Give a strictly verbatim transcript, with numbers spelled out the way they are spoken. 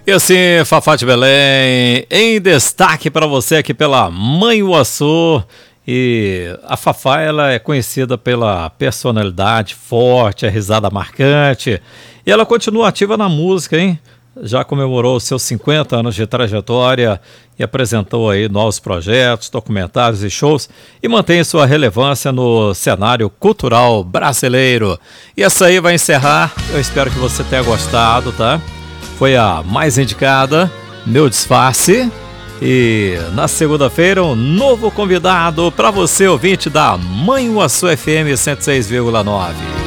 E assim, Fafá de Belém, em destaque para você aqui pela Manhuaçu. E a Fafá, ela é conhecida pela personalidade forte, a risada marcante. E ela continua ativa na música, hein? Já comemorou seus cinquenta anos de trajetória e apresentou aí novos projetos, documentários e shows e mantém sua relevância no cenário cultural brasileiro. E essa aí vai encerrar, eu espero que você tenha gostado, tá? Foi a mais indicada, Meu Disfarce. E na segunda-feira, um novo convidado para você, ouvinte da Manhuaçu F M cento e seis vírgula nove.